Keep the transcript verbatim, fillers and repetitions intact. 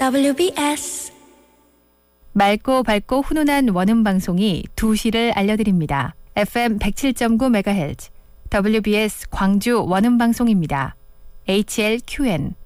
더블유비에스 맑고 밝고 훈훈한 원음방송이 두 시를 알려드립니다. 에프엠 백칠 점 구 메가헤르츠 더블유비에스 광주 원음방송입니다. 에이치엘큐엔